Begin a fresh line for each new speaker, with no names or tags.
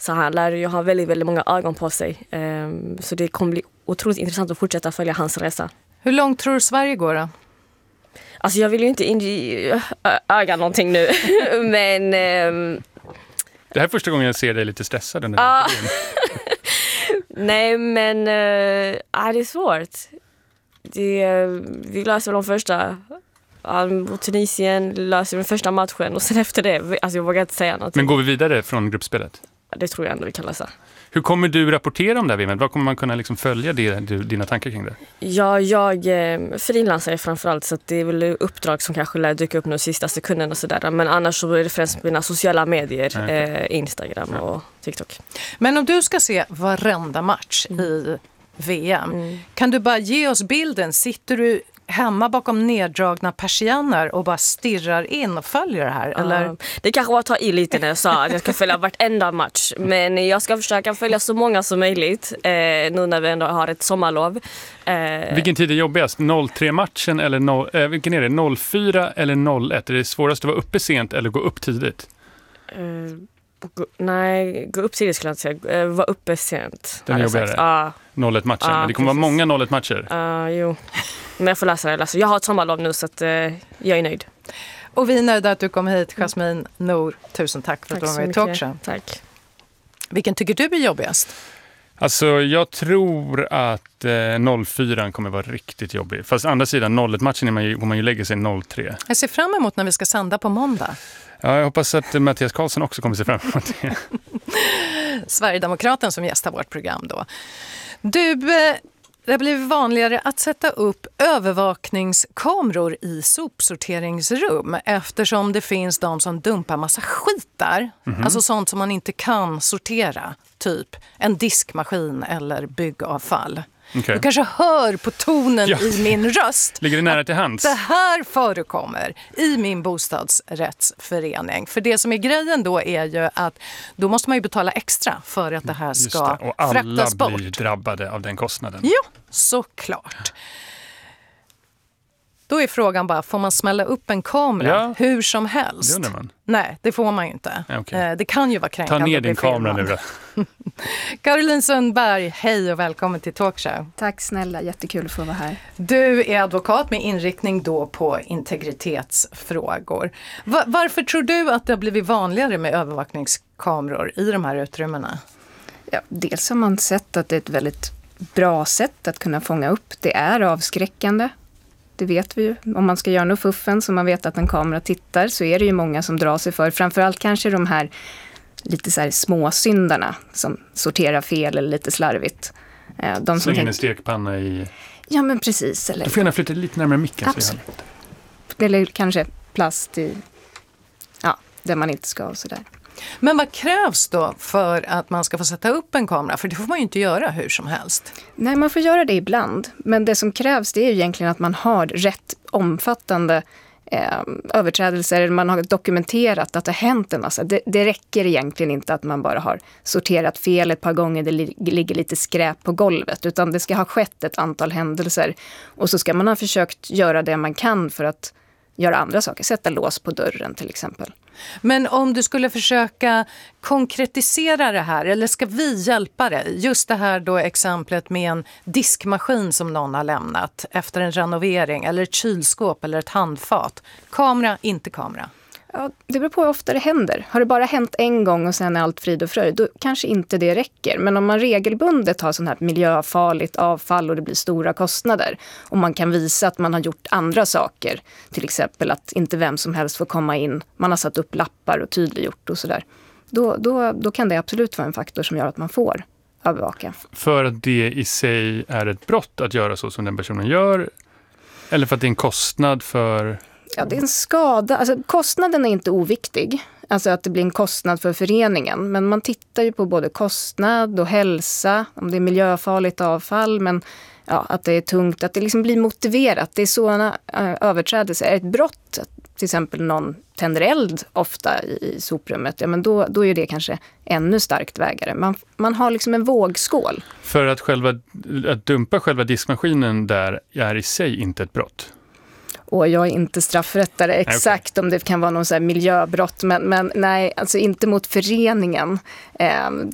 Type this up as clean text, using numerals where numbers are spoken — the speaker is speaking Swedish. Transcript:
Så han lär ju ha väldigt, väldigt många ögon på sig. Så det kommer bli otroligt intressant att fortsätta följa hans resa.
Hur långt tror du Sverige går då?
Alltså jag vill ju inte öga någonting nu. Men...
Det här är första gången jag ser dig lite stressad under den tiden.
Nej, men det är svårt. Vi löser väl de första... mot Tunisien löser den första matchen och sen efter det, alltså jag vågar inte säga något.
Men går vi vidare från gruppspelet?
Det tror jag ändå vi kan lösa.
Hur kommer du rapportera om det här, Wimmet? Vad kommer man kunna liksom följa dina tankar kring det?
Ja, jag frilansar framförallt, så att det är väl uppdrag som kanske lär dyka upp nu sista sekunden och sådär. Men annars så är det främst mina sociala medier, Instagram och TikTok.
Men om du ska se varenda match i VM, kan du bara ge oss bilden? Sitter du hemma bakom neddragna persienner och bara stirrar in och följer det här? Eller?
Det kanske var att ta i lite när jag sa att jag ska följa vartenda match. Men jag ska försöka följa så många som möjligt nu när vi ändå har ett sommarlov.
Vilken tid är jobbigast? 03-matchen eller vilken är det? 04 eller 01? Är det svårast att vara uppe sent eller gå upp tidigt?
Nej, gå upp tidigt skulle jag inte säga. Vara uppe sent.
Den är jobbigare? 01-matchen. Men det kommer vara många 01-matcher.
Jo. Men jag får läsa det. Alltså, jag har ett sommarlov nu så att, jag är nöjd.
Och vi är nöjda att du kom hit, Jasmine Nour. Tusen tack för att du var med i Talkshow.
Tack.
Vilken tycker du är jobbigast?
Alltså jag tror att 04 kommer vara riktigt jobbig. Fast andra sidan 01-matchen går man ju lägga sig 03.
Jag ser fram emot när vi ska sända på måndag.
Ja, jag hoppas att Mattias Karlsson också kommer se fram emot det.
Sverigedemokraten som gästar vårt program då. Du, det blir vanligare att sätta upp övervakningskameror i sopsorteringsrum eftersom det finns de som dumpar massa skit där. Alltså sånt som man inte kan sortera, typ en diskmaskin eller byggavfall.
Okay.
Du kanske hör på tonen i min röst.
Ligger det nära till hands?
Det här förekommer i min bostadsrättsförening. För det som är grejen då är ju att då måste man ju betala extra för att det här ska fraktas bort.
Och alla blir drabbade av den kostnaden.
Jo, såklart. Då är frågan bara, får man smälla upp en kamera hur som helst?
Det undrar man.
Nej, det får man ju inte.
Okay.
Det kan ju vara kränkande.
Ta ner din kamera nu då.
Caroline Sundberg, hej och välkommen till Talkshow.
Tack snälla, jättekul att få vara här.
Du är advokat med inriktning då på integritetsfrågor. Varför tror du att det har blivit vanligare med övervakningskameror i de här utrymmena?
Ja, dels har man sett att det är ett väldigt bra sätt att kunna fånga upp. Det är avskräckande. Det vet vi ju. Om man ska göra något fuffen så man vet att en kamera tittar så är det ju många som drar sig för. Framförallt kanske de här lite så här småsyndarna som sorterar fel eller lite slarvigt. De som
en stekpanna i...
Ja, men precis. Eller...
Du får gärna flytta lite närmare micken.
Absolut. Eller kanske plast i... Ja, där man inte ska och sådär.
Men vad krävs då för att man ska få sätta upp en kamera? För det får man ju inte göra hur som helst.
Nej, man får göra det ibland. Men det som krävs det är ju egentligen att man har rätt omfattande överträdelser. Man har dokumenterat att det har hänt en massa. Det räcker egentligen inte att man bara har sorterat fel ett par gånger. Det ligger lite skräp på golvet. Utan det ska ha skett ett antal händelser. Och så ska man ha försökt göra det man kan för att göra andra saker. Sätta lås på dörren till exempel.
Men om du skulle försöka konkretisera det här, eller ska vi hjälpa dig? Just det här då exemplet med en diskmaskin som någon har lämnat efter en renovering, eller ett kylskåp eller ett handfat. Kamera, inte kamera.
Ja, det beror på hur ofta det händer. Har det bara hänt en gång och sen är allt frid och fröjd, då kanske inte det räcker. Men om man regelbundet har sån här miljöfarligt avfall och det blir stora kostnader och man kan visa att man har gjort andra saker, till exempel att inte vem som helst får komma in, man har satt upp lappar och tydliggjort och sådär, då kan det absolut vara en faktor som gör att man får övervaka.
För att det i sig är ett brott att göra så som den personen gör, eller för att det är en kostnad för...
Ja, det är en skada. Alltså, kostnaden är inte oviktig. Alltså att det blir en kostnad för föreningen. Men man tittar ju på både kostnad och hälsa. Om det är miljöfarligt avfall. Men ja, att det är tungt. Att det liksom blir motiverat. Det är sådana överträdelser. Är ett brott, till exempel någon tänder eld ofta i soprummet. Ja, men då är det kanske ännu starkt vägare. Man har liksom en vågskål.
För att dumpa själva diskmaskinen där är i sig inte ett brott?
Och jag är inte straffrättare exakt om det kan vara någon så här miljöbrott. Men nej, alltså inte mot föreningen.